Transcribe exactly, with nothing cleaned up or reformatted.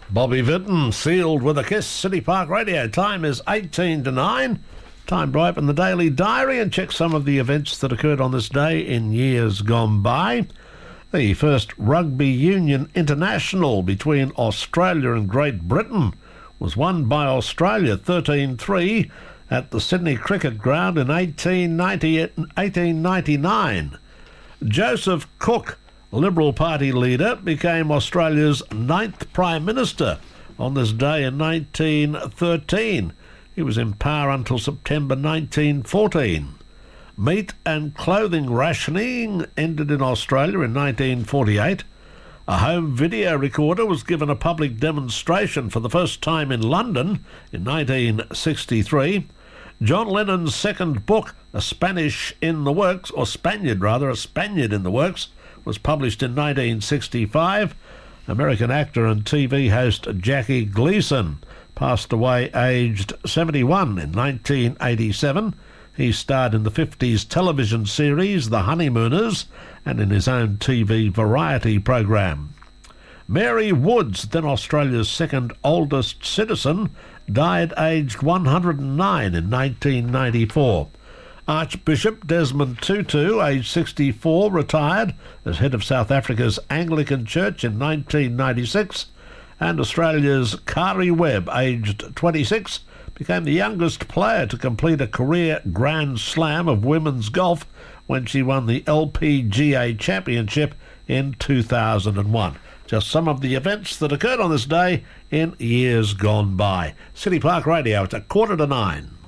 Bobby Vinton, Sealed with a Kiss, City Park Radio. Time is eighteen to nine. Time to open the Daily Diary and check some of the events that occurred on this day in years gone by. The first Rugby Union International between Australia and Great Britain was won by Australia thirteen three at the Sydney Cricket Ground in eighteen ninety-nine. Joseph Cook, Liberal Party leader, became Australia's ninth Prime Minister on this day in nineteen thirteen. He was in power until September nineteen fourteen. Meat and clothing rationing ended in Australia in nineteen forty-eight. A home video recorder was given a public demonstration for the first time in London in nineteen sixty-three. John Lennon's second book, A Spanish in the Works, or Spaniard rather, A Spaniard in the Works, was published in nineteen sixty-five. American actor and T V host Jackie Gleason passed away aged seventy-one in nineteen eighty-seven. He starred in the fifties television series The Honeymooners and in his own T V variety program. Mary Woods, then Australia's second oldest citizen, died aged one hundred nine in nineteen ninety-four. Archbishop Desmond Tutu, aged sixty-four, retired as head of South Africa's Anglican Church in nineteen ninety-six, and Australia's Kari Webb, aged twenty-six, became the youngest player to complete a career Grand Slam of women's golf when she won the L P G A Championship in two thousand one. Just some of the events that occurred on this day in years gone by. City Park Radio, it's a quarter to nine.